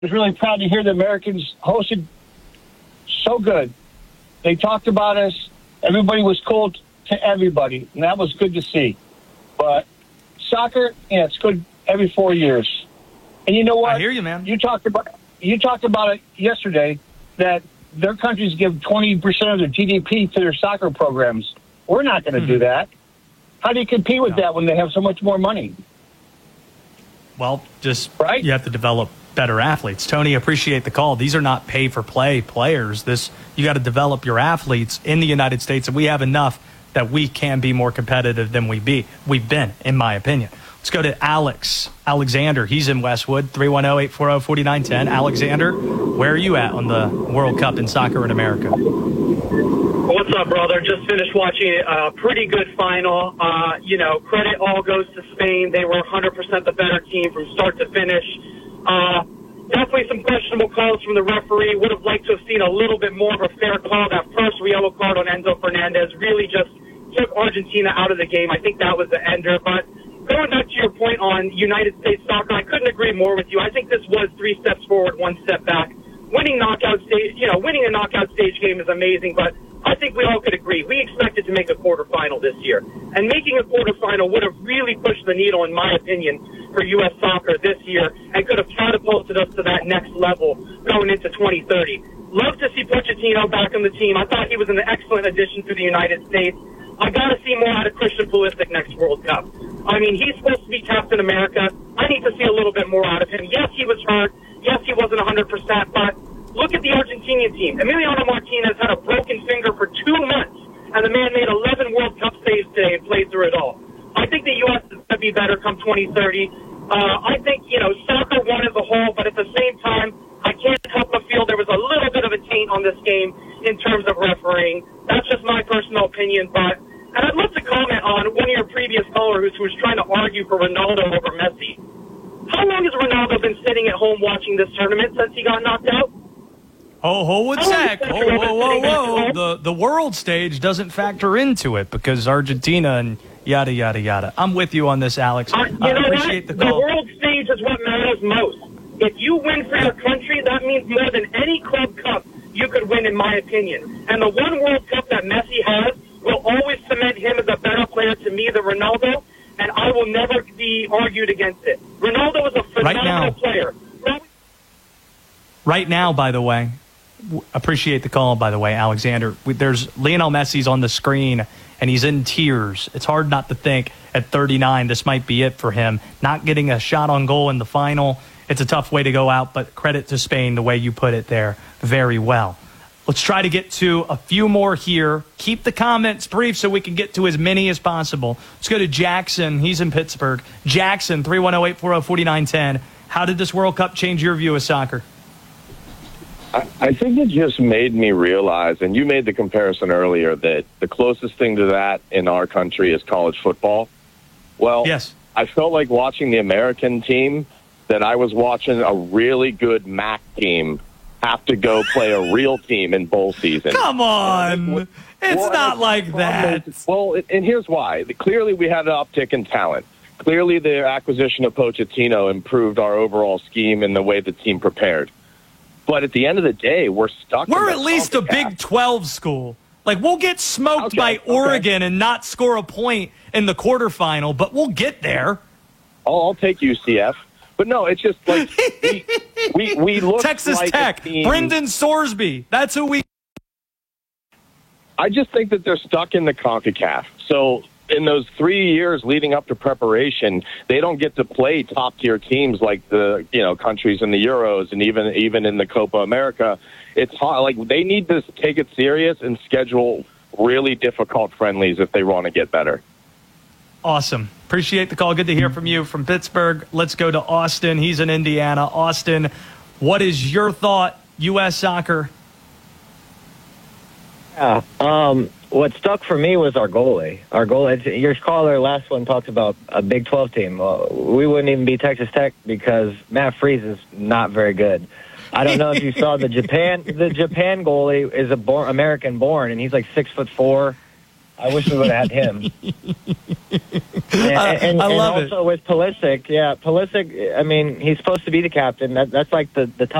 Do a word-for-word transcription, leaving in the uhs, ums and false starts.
was really proud to hear the Americans hosted so good. They talked about us. Everybody was cool to everybody, and that was good to see. But soccer, yeah, it's good every four years. And you know what? I hear you, man. You talked about you talked about it yesterday that their countries give twenty percent of their G D P to their soccer programs. We're not going to mm-hmm. do that. How do you compete with no. that when they have so much more money? Well, just right? You have to develop better athletes. Tony, appreciate the call. These are not pay-for-play players. This you got to develop your athletes in the United States, and we have enough that we can be more competitive than we be. We've been, in my opinion. Let's go to Alex. Alexander, he's in Westwood, three one zero, eight four zero, four nine one zero. Alexander, where are you at on the World Cup in soccer in America? What's up, brother? Just finished watching a pretty good final. Uh, you know, credit all goes to Spain. They were one hundred percent the better team from start to finish. Uh, definitely some questionable calls from the referee. Would have liked to have seen a little bit more of a fair call. That first yellow card on Enzo Fernandez really just took Argentina out of the game. I think that was the ender. But going back to your point on United States soccer, I couldn't agree more with you. I think this was three steps forward, one step back. Winning knockout stage, you know, winning a knockout stage game is amazing, but I think we all could agree. We expected to make a quarterfinal this year. And making a quarterfinal would have really pushed the needle, in my opinion, for U S soccer this year and could have catapulted us to that next level going into twenty thirty. Love to see Pochettino back on the team. I thought he was an excellent addition to the United States. I got to see more out of Christian Pulisic next World Cup. I mean, he's supposed to be Captain America. I need to see a little bit more out of him. Yes, he was hurt. Yes, he wasn't one hundred percent, but look at the Argentinian team. Emiliano Martinez had a broken finger for two months, and the man made eleven World Cup saves today and played through it all. I think the U S is going to be better come twenty thirty. Uh, I think, you know, soccer won as a whole, but at the same time, I can't help but feel there was a little bit of a taint on this game in terms of refereeing. That's just my personal opinion, but and I'd love to comment on one of your previous callers who was trying to argue for Ronaldo over Messi. How long has Ronaldo been sitting at home watching this tournament since he got knocked out? Oh, hold one sec. Whoa, whoa, whoa, whoa. The, the world stage doesn't factor into it because Argentina and yada, yada, yada. I'm with you on this, Alex. Uh, you I know appreciate what? the call. The world stage is what matters most. If you win for your country, that means more than any club cup you could win, in my opinion. And the one World Cup that Messi has will always cement him as a better player to me than Ronaldo, and I will never be argued against it. Ronaldo is a phenomenal right now, player. Right now, by the way, appreciate the call, by the way, Alexander. There's Lionel Messi's on the screen, and he's in tears. It's hard not to think at thirty-nine this might be it for him. Not getting a shot on goal in the final, it's a tough way to go out, but credit to Spain, the way you put it there, very well. Let's try to get to a few more here. Keep the comments brief so we can get to as many as possible. Let's go to Jackson. He's in Pittsburgh. Jackson, three one zero, eight four zero, four nine one zero. How did this World Cup change your view of soccer? I, I think it just made me realize, and you made the comparison earlier, that the closest thing to that in our country is college football. Well, yes. I felt like watching the American team that I was watching a really good M A C team have to go play a real team in bowl season. Come on. It's well, not like that. Is, well, and here's why. Clearly, we had an uptick in talent. Clearly, the acquisition of Pochettino improved our overall scheme and the way the team prepared. But at the end of the day, we're stuck. We're in at least a Big twelve school. Like, we'll get smoked okay, by Oregon okay. and not score a point in the quarterfinal, but we'll get there. Oh, I'll take U C F. But no, it's just like we we, we look Texas like Tech, Brendan Sorsby. That's who we. I just think that they're stuck in the CONCACAF. So in those three years leading up to preparation, they don't get to play top tier teams like the you know countries in the Euros and even even in the Copa America. It's hard. Like they need to take it serious and schedule really difficult friendlies if they want to get better. Awesome. Appreciate the call. Good to hear from you from Pittsburgh. Let's go to Austin. He's in Indiana. Austin, what is your thought, U S soccer? Yeah. Um, what stuck for me was our goalie. Our goalie. Your caller last one talked about a Big twelve team. Well, we wouldn't even be Texas Tech because Matt Freese is not very good. I don't know if you saw the Japan. The Japan goalie is a born, American born, and he's like six foot four. I wish we would have had him. And, I, and, I and love also it. with Pulisic, yeah, Pulisic. I mean, he's supposed to be the captain. That, that's like the the top.